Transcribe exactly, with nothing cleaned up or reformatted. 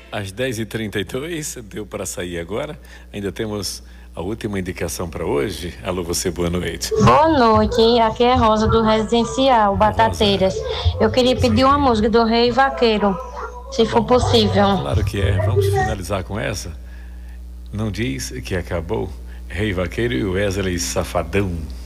Às dez e trinta e dois, deu para sair agora. Ainda temos a última indicação para hoje. Alô, você, boa noite. Boa noite, aqui é Rosa do Residencial Batateiras. Eu queria pedir Sim. uma música do Rei Vaqueiro, se for possível. Claro que é. Vamos finalizar com essa. Não diz que acabou. Rei Vaqueiro e Wesley Safadão.